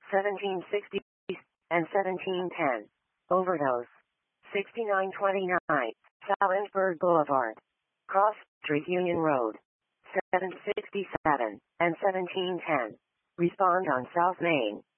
1760 and 1710. Overdose. 6929 Salensburg Boulevard. Cross Street Union Road. 767 and 1710. Respond on South Main.